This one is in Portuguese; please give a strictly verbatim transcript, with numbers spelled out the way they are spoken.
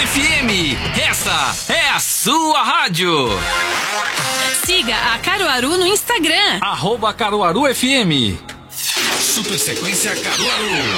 F M. Essa é a sua rádio. Siga a Caruaru no Instagram. Arroba Caruaru F M. Super Sequência Caruaru.